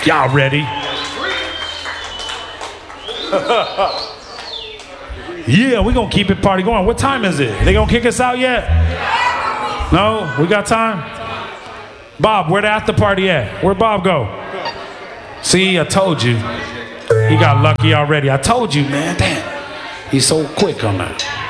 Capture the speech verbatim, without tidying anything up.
Y'all ready? Yeah, we're going to keep it party going. What time is it? They going to kick us out yet? No? We got time? Bob, where the after party at? Where'd Bob go? See, I told you. He got lucky already. I told you, man. Damn. He's so quick on that.